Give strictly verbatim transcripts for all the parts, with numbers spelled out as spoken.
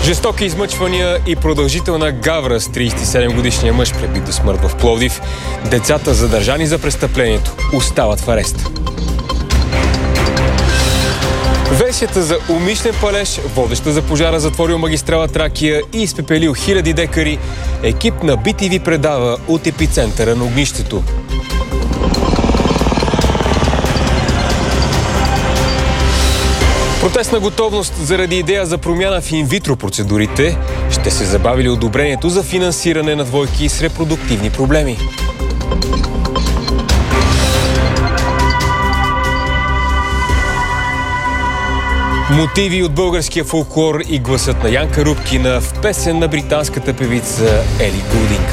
Жестоки измъчвания и продължителна гавра с тридесет и седем годишния мъж, пребит до смърт в Пловдив. Децата, задържани за престъплението, остават в арест. Версията за умишлен палеж, водеща за пожара, затворил магистрала Тракия и изпепелил хиляди декари, екип на Би Ти Ви предава от епицентъра на огнището. Протестна готовност заради идея за промяна в инвитро процедурите ще се забавили одобрението за финансиране на двойки с репродуктивни проблеми. Мотиви от българския фолклор и гласът на Янка Рубкина в песен на британската певица Ели Гулдинг.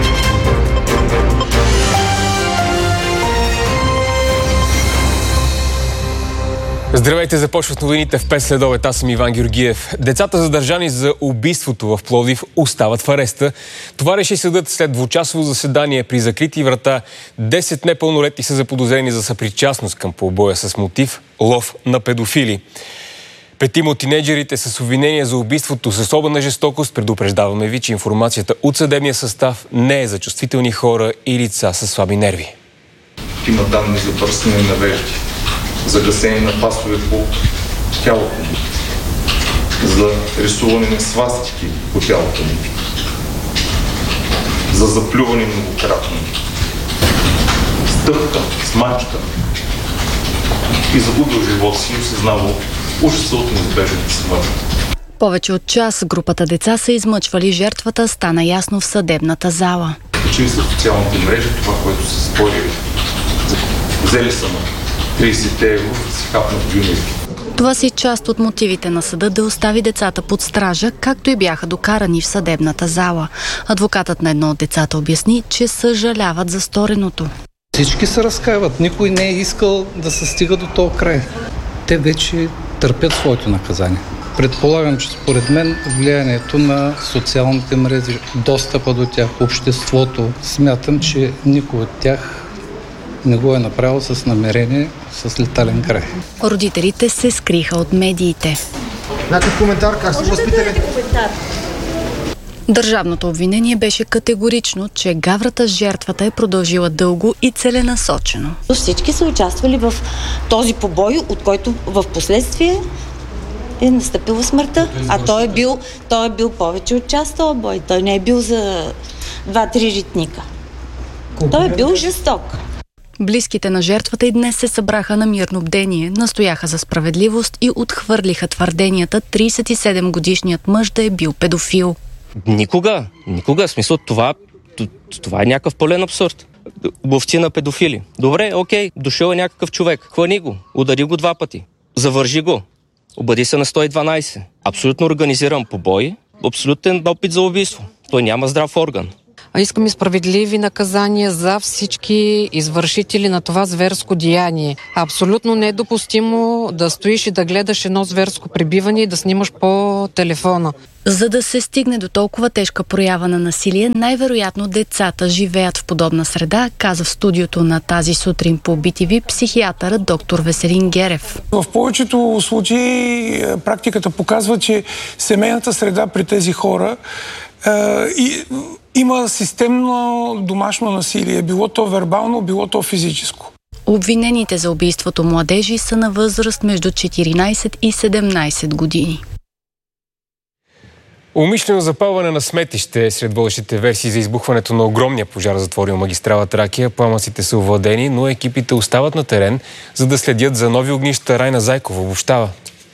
Здравейте, започват новините в пет следобед. Аз съм Иван Георгиев. Децата, задържани за убийството в Пловдив, остават в ареста. Това реши съдът след двучасово заседание при закрити врата. десет непълнолетни са заподозрени за съпричастност към побоя с мотив лов на педофили. Петима от тинейджерите с обвинения за убийството с особена жестокост. Предупреждаваме ви, че информацията от съдебния състав не е за чувствителни хора и лица с слаби нерви. Има данни за бърсане на вежди, за гасене на пасове по тялото му, за рисуване на свастики по тялото му, за заплюване многократно, стъпка, смачка и загубил живота си и осъзнавал ужаса от неизбежната смърт. Повече от час групата деца са измъчвали жертвата, стана ясно в съдебната зала. Качили са в социалните мрежи това, което са спорили. Взели са на тридесет евро и си хапнат дюнери. Това си част от мотивите на съда да остави децата под стража, както и бяха докарани в съдебната зала. Адвокатът на едно от децата обясни, че съжаляват за стореното. Всички се разкаиват. Никой не е искал да се стига до този край. Те вече търпят своето наказание. Предполагам, че според мен влиянието на социалните мрежи, достъпа до тях, обществото, смятам, че никой от тях не го е направил с намерение, с летален край. Родителите се скриха от медиите. Някакъв коментар, как са възпитали? Държавното обвинение беше категорично, че гаврата с жертвата е продължила дълго и целенасочено. Всички са участвали в този побой, от който в последствие е настъпила смъртта. А той е бил, той е бил повече от час този бой. Той не е бил за два-три ритника. Той е бил жесток. Близките на жертвата и днес се събраха на мирно бдение, настояха за справедливост и отхвърлиха твърденията тридесет и седем годишният мъж да е бил педофил. Никога, никога. В смисъл това, това е някакъв пълен абсурд. Ловци на педофили. Добре, окей, дошъл е някакъв човек. Хвани го, удари го два пъти. Завържи го. Обади се на сто и дванайсет. Абсолютно организиран побой, абсолютен опит за убийство. Той няма здрав орган. Искаме справедливи наказания за всички извършители на това зверско деяние. Абсолютно недопустимо да стоиш и да гледаш едно зверско пребиване и да снимаш по телефона. За да се стигне до толкова тежка проява на насилие, най-вероятно децата живеят в подобна среда, каза в студиото на Тази сутрин по Би Ти Ви психиатърът доктор Веселин Герев. В повечето случаи практиката показва, че семейната среда при тези хора и има системно домашно насилие, било то вербално, било то физическо. Обвинените за убийството младежи са на възраст между четиринайсет и седемнайсет години. Умишлено запалване на сметище е сред водещите версии за избухването на огромния пожар, затворил магистрала Тракия. Пламъците са овладени, но екипите остават на терен, за да следят за нови огнища. Райна Зайкова обобщава.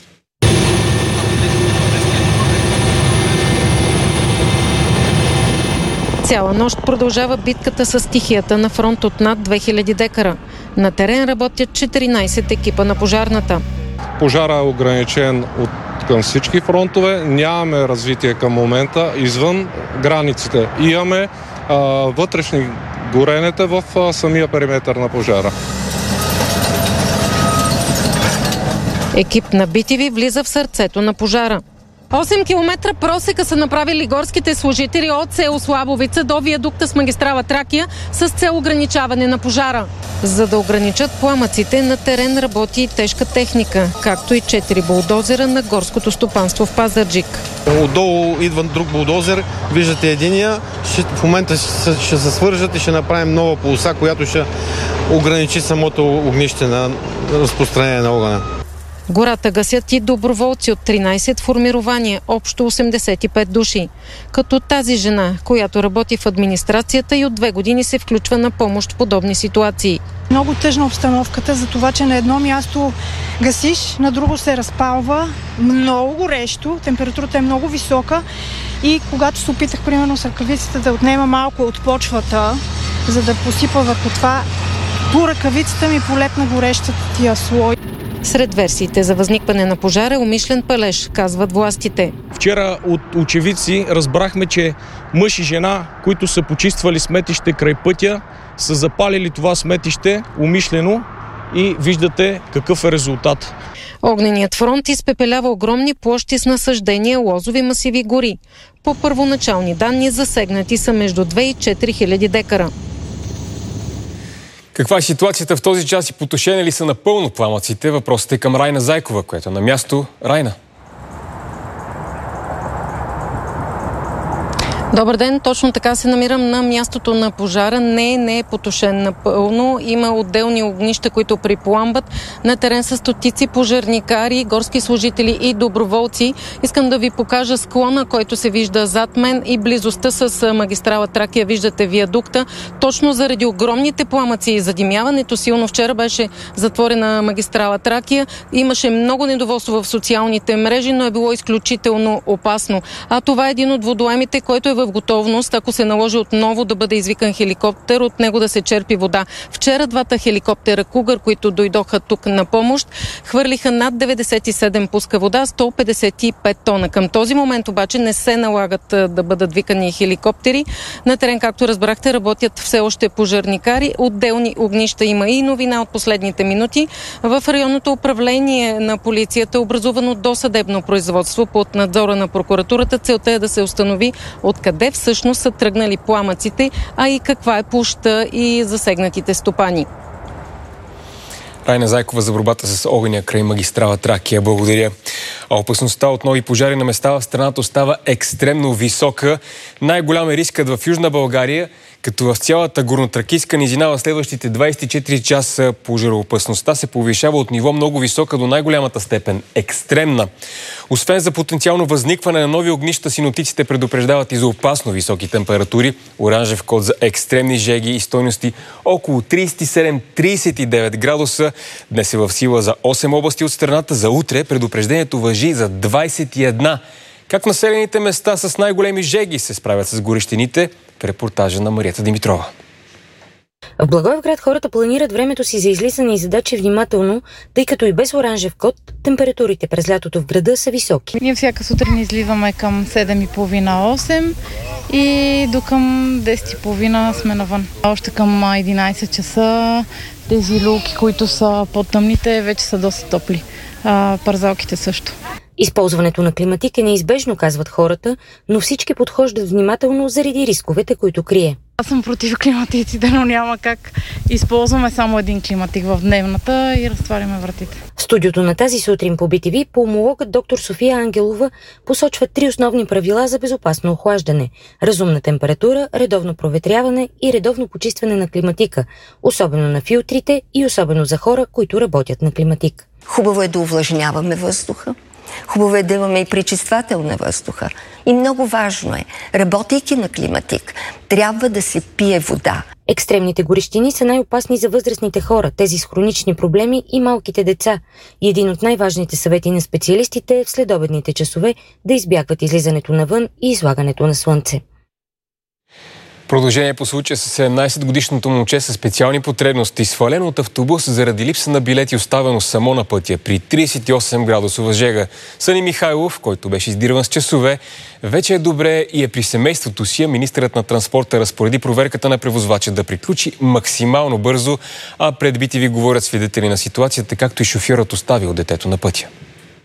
Цяла нощ продължава битката с стихията на фронт от над две хиляди декара. На терен работят четиринайсет екипа на пожарната. Пожара е ограничен от към всички фронтове. Нямаме развитие към момента извън границите. Имаме а, вътрешни горенета в а, самия периметър на пожара. Екип на Би Ти Ви влиза в сърцето на пожара. осем километра просека са направили горските служители от село Слабовица до виадукта с магистрала Тракия с цел ограничаване на пожара. За да ограничат пламъците, на терен работи и тежка техника, както и четири булдозера на горското стопанство в Пазарджик. Отдолу идва друг булдозер, виждате единия, ще, в момента ще, ще се свържат и ще направим нова полоса, която ще ограничи самото огнище на разпространение на огъня. Гората гасят и доброволци от тринайсет формирования, общо осемдесет и пет души. Като тази жена, която работи в администрацията и от две години се включва на помощ в подобни ситуации. Много тъжна обстановката за това, че на едно място гасиш, на друго се разпалва, много горещо, температурата е много висока и когато се опитах, примерно с ръкавицата да отнема малко от почвата, за да посипа върху това, по ръкавицата ми полепна горещия слой. Сред версиите за възникване на пожар е умишлен палеж, казват властите. Вчера от очевидци разбрахме, че мъж и жена, които са почиствали сметище край пътя, са запалили това сметище умишлено и виждате какъв е резултат. Огненият фронт изпепелява огромни площи с насъждения, лозови масиви, гори. По първоначални данни засегнати са между две и четири хиляди декара. Каква е ситуацията в този час и потушени ли са напълно пламъците? Въпросът е към Райна Зайкова, която е на място. Райна. Добър ден, точно така се намирам на мястото на пожара. Не, не е потушен напълно. Има отделни огнища, които припламбат. На терен са стотици пожарникари, горски служители и доброволци. Искам да ви покажа склона, който се вижда зад мен и близостта с магистрала Тракия. Виждате виадукта. Точно заради огромните пламъци и задимяването силно вчера беше затворена магистрала Тракия. Имаше много недоволство в социалните мрежи, но е било изключително опасно. А това е един от водоемите, който е в готовност, ако се наложи отново да бъде извикан хеликоптер, от него да се черпи вода. Вчера двата хеликоптера Кугър, които дойдоха тук на помощ, хвърлиха над деветдесет и седем пуска вода, сто петдесет и пет тона. Към този момент обаче не се налагат да бъдат викани хеликоптери. На терен, както разбрахте, работят все още пожарникари. Отделни огнища има и новина от последните минути. В районното управление на полицията е образувано досъдебно производство под надзора на прокуратурата. Целта е да се установи от къде всъщност са тръгнали пламъците, а и каква е площта и засегнатите стопани. Райна Зайкова за борбата с огъня край магистрала Тракия. Благодаря. А опасността от нови пожари на места в страната остава екстремно висока. Най-голям е рискът в Южна България, като в цялата горнотракийска низина в следващите двайсет и четири часа пожароопасността се повишава от ниво много висока до най-голямата степен – екстремна. Освен за потенциално възникване на нови огнища, синоптиците предупреждават и за опасно високи температури. Оранжев код за екстремни жеги и стойности около трийсет и седем до трийсет и девет градуса. Днес е в сила за осем области от страната. За утре предупреждението важи за двайсет и една. Как населените места с най-големи жеги се справят с горещините? В репортажа на Марията Димитрова. В Благоевград хората планират времето си за излизане и задачи внимателно, тъй като и без оранжев код температурите през лятото в града са високи. Ние всяка сутрин излизаме към седем и половина осем и до към десет и половина сме навън. Още към единайсет часа тези люлки, които са по-тъмните, вече са доста топли. А, парзалките също. Използването на климатик е неизбежно, казват хората, но всички подхождат внимателно заради рисковете, които крие. Аз съм против климатиците, но няма как. Използваме само един климатик в дневната и разтваряме вратите. В студиото на тази сутрин по Би Ти Ви пулмологът доктор София Ангелова посочва три основни правила за безопасно охлаждане – разумна температура, редовно проветряване и редовно почистване на климатика, особено на филтрите и особено за хора, които работят на климатик. Хубаво е да увлажняваме въздуха. Хубаво е да имаме и пречиствател на въздуха. И много важно е, работейки на климатик, трябва да се пие вода. Екстремните горещини са най-опасни за възрастните хора, тези с хронични проблеми и малките деца. И един от най-важните съвети на специалистите е в следобедните часове да избягват излизането навън и излагането на слънце. Продължение по случая с седемнайсетгодишното момче със специални потребности, свалено от автобус заради липса на билети, оставено само на пътя при трийсет и осем градусова жега. Сани Михайлов, който беше издирван с часове, вече е добре и е при семейството си, а министърът на транспорта разпореди проверката на превозвача да приключи максимално бързо, а пред Би Ти Ви говорят свидетели на ситуацията, както и шофьорът оставил детето на пътя.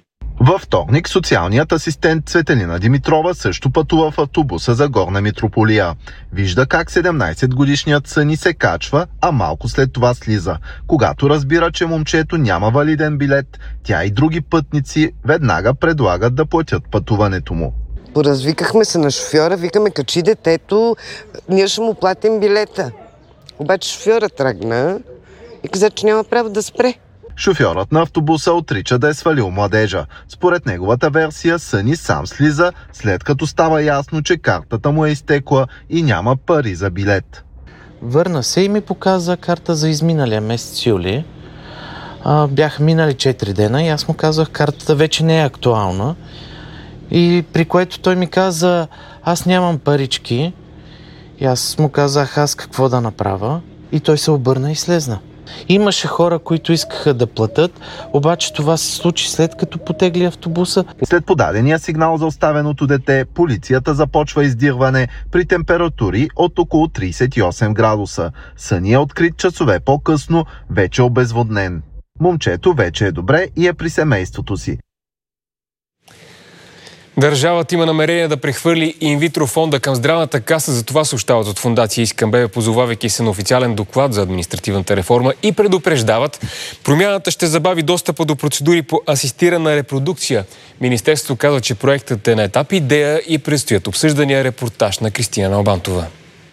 Във вторник социалният асистент Цветелина Димитрова също пътува в автобуса за Горна Митрополия. Вижда как седемнайсетгодишният Съни се качва, а малко след това слиза. Когато разбира, че момчето няма валиден билет, тя и други пътници веднага предлагат да платят пътуването му. Поразвикахме се на шофьора, викаме: качи детето, ние ще му платим билета. Обаче шофьора тръгна и каза, че няма право да спре. Шофьорът на автобуса отрича да е свалил младежа. Според неговата версия, Съни сам слиза, след като става ясно, че картата му е изтекла и няма пари за билет. Върна се и ми показа карта за изминалия месец юли. А, бяха минали четири дена и аз му казах, картата вече не е актуална. И при което той ми каза, аз нямам парички. И аз му казах, аз какво да направя. И той се обърна и слезна. Имаше хора, които искаха да платят, обаче това се случи след като потегли автобуса. След подадения сигнал за оставеното дете, полицията започва издирване при температури от около трийсет и осем градуса. Съни е открит часове по-късно, вече обезводнен. Момчето вече е добре и е при семейството си. Държавата има намерение да прехвърли инвитро фонда към здравната каса, за това съобщават от фондация Искъмбебе, позовавайки се на официален доклад за административната реформа и предупреждават, промяната ще забави достъпа до процедури по асистирана репродукция. Министерството казва, че проектът е на етап идея и предстоят обсъждания. Репортаж на Кристина Налбантова.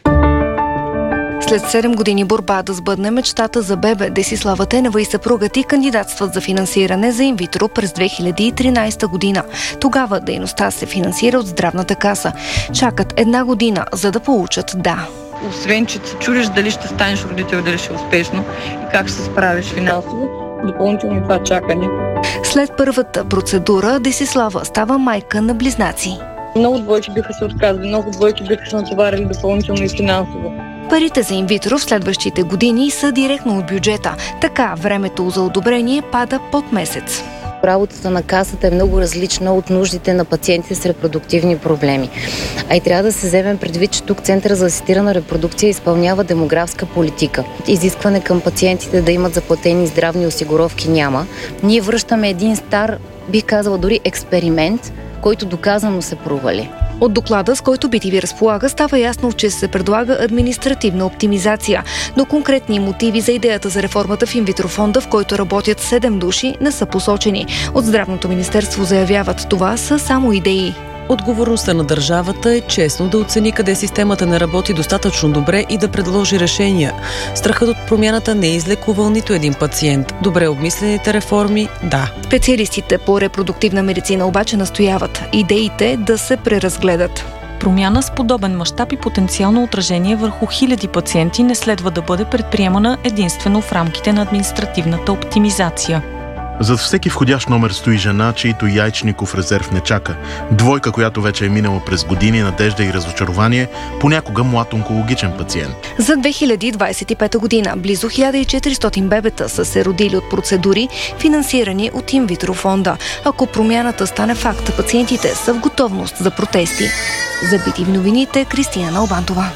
След седем години борба да сбъдне мечтата за бебе, Десислава Тенева и съпругът ѝ кандидатстват за финансиране за инвитро през две хиляди и тринайсета година. Тогава дейността се финансира от здравната каса. Чакат една година, за да получат да. Освен, че се чудиш дали ще станеш родител, дали ще е успешно и как ще се справиш финансово, допълнително това чакане. След първата процедура Десислава става майка на близнаци. Много двойки биха се отказали, много двойки биха се натоварили допълнително и финансово. Парите за инвитро в следващите години са директно от бюджета. Така времето за одобрение пада под месец. Работата на касата е много различна от нуждите на пациентите с репродуктивни проблеми. А и трябва да се вземем предвид, че тук Центъра за асистирана репродукция изпълнява демографска политика. Изискване към пациентите да имат заплатени здравни осигуровки няма. Ние връщаме един стар, бих казала дори експеримент, който доказано се провали. От доклада, с който би ти ви разполага, става ясно, че се предлага административна оптимизация, но конкретни мотиви за идеята за реформата в инвитро фонда, в който работят седем души, не са посочени. От Здравното министерство заявяват, това са само идеи. Отговорността на държавата е честно да оцени къде системата не работи достатъчно добре и да предложи решения. Страхът от промяната не е излекувал нито един пациент. Добре обмислените реформи – да. Специалистите по репродуктивна медицина обаче настояват идеите да се преразгледат. Промяна с подобен мащаб и потенциално отражение върху хиляди пациенти не следва да бъде предприемана единствено в рамките на административната оптимизация. Зад всеки входящ номер стои жена, чието яйчников резерв не чака. Двойка, която вече е минала през години надежда и разочарование, понякога млад онкологичен пациент. За две хиляди двайсет и пета година близо хиляда и четиристотин бебета са се родили от процедури, финансирани от инвитро фонда. Ако промяната стане факт, пациентите са в готовност за протести. За Би Ти Ви новините, Кристина Налбантова.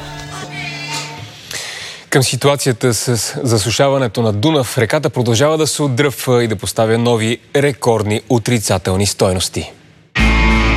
Към ситуацията с засушаването на Дунав, реката продължава да се отдръпва и да поставя нови рекордни отрицателни стойности.